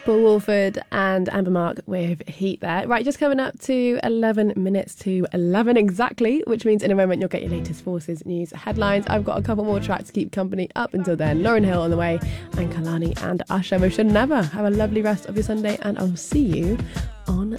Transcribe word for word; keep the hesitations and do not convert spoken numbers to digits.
Paul Wolford and Amber Mark with Heat there. Right, just coming up to eleven minutes to eleven exactly, which means in a moment you'll get your latest Forces news headlines. I've got a couple more tracks to keep company up until then. Lauryn Hill on the way, and Kalani and Usher. We should never have a lovely rest of your Sunday, and I'll see you on